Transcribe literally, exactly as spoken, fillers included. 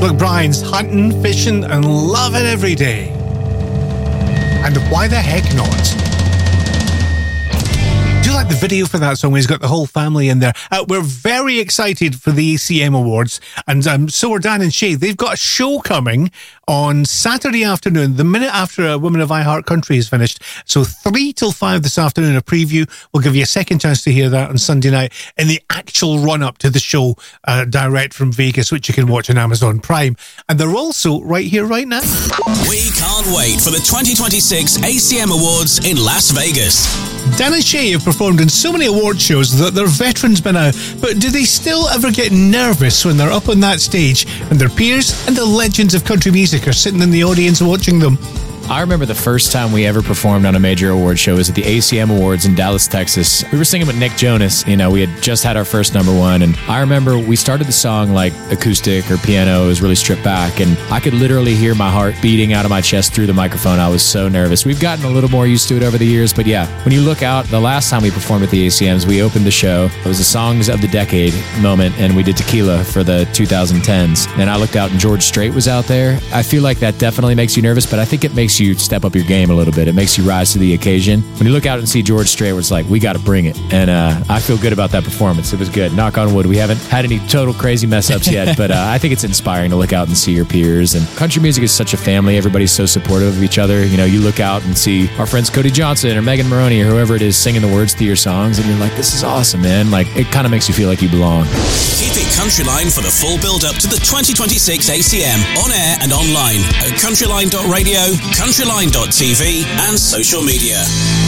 McBride's Hunting, Fishing and Loving Every Day. And why the heck not? Do you like the video for that song? He's got the whole family in there. Uh, we're very excited for the A C M Awards, and um, so are Dan and Shay. They've got a show coming on Saturday afternoon, the minute after uh, Women of I Heart Country is finished. So three till five this afternoon, a preview. We'll give you a second chance to hear that on Sunday night in the actual run-up to the show, uh, direct from Vegas, which you can watch on Amazon Prime. And they're also right here, right now. We can't wait for the twenty twenty-six A C M Awards in Las Vegas. Dan and Shay have performed in so many award shows that they're veterans by now, but do they still ever get nervous when they're up on that stage and their peers and the legends of country music are sitting in the audience watching them? I remember the first time we ever performed on a major award show was at the A C M Awards in Dallas, Texas. We were singing with Nick Jonas. You know, we had just had our first number one, and I remember we started the song like acoustic or piano. It was really stripped back, and I could literally hear my heart beating out of my chest through the microphone. I was so nervous. We've gotten a little more used to it over the years, but yeah, when you look out, the last time we performed at the A C Ms, we opened the show. It was the Songs of the Decade moment, and we did Tequila for the two thousand tens. And I looked out, and George Strait was out there. I feel like that definitely makes you nervous, but I think it makes you step up your game a little bit. It makes you rise to the occasion. When you look out and see George Strait, it's like, we got to bring it. And uh, I feel good about that performance. It was good. Knock on wood. We haven't had any total crazy mess ups yet, but uh, I think it's inspiring to look out and see your peers. And country music is such a family. Everybody's so supportive of each other. You know, you look out and see our friends Cody Johnson or Megan Maroney or whoever it is singing the words to your songs, and you're like, this is awesome, man. Like, it kind of makes you feel like you belong. Keep it Countryline for the full build-up to the twenty twenty-six A C M, on air and online at countryline dot radio, countryline dot t v and social media.